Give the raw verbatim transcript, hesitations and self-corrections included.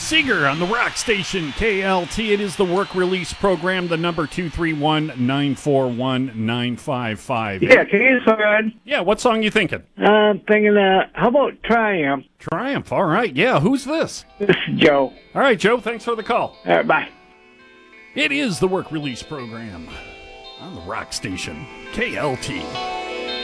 Seeger on the Rock Station, K L T. It is the work release program, the number two three one, nine four one, nine five five. Yeah, can you song? Yeah, what song you thinking? I'm thinking, uh, how about Triumph? Triumph, all right. Yeah, who's this? This is Joe. All right, Joe, thanks for the call. All right, bye. It is the work release program on the Rock Station, K L T.